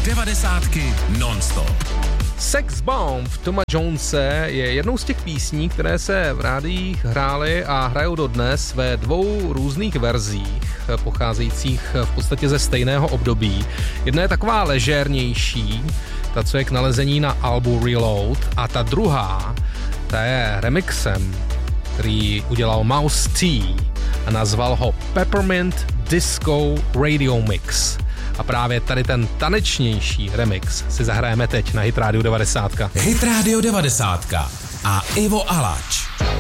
Devadesátky non-stop. Sex Bomb Toma Jonese je jednou z těch písní, které se v rádiích hrály a hrajou dodnes ve dvou různých verzích, pocházejících v podstatě ze stejného období. Jedna je taková ležérnější, ta, co je k nalezení na albu Reload, a ta druhá, ta je remixem, který udělal Mouse T a nazval ho Peppermint Disco Radio Mix. A právě tady ten tanečnější remix si zahrajeme teď na Hit Radio 90. Hit Radio 90 a Ivo Alač.